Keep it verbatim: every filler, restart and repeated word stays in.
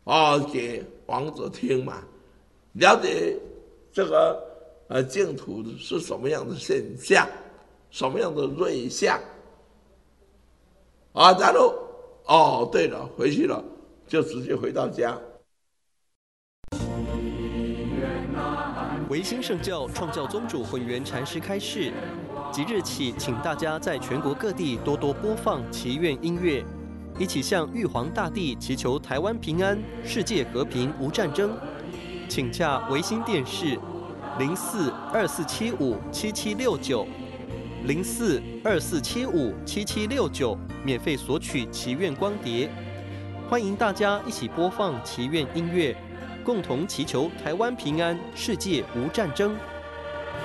啊给王者听嘛，了解这个呃净土是什么样的现象，什么样的瑞相啊，然后哦对了，回去了就直接回到家。 维新圣教创教宗主混元禅师开示，即日起，请大家在全国各地多多播放祈愿音乐，一起向玉皇大帝祈求台湾平安、世界和平、无战争。请洽维新电视零四二四七五七七六九零四二四七五七七六九，免费索取祈愿光碟。欢迎大家一起播放祈愿音乐，共同祈求台湾平安，世界无战争。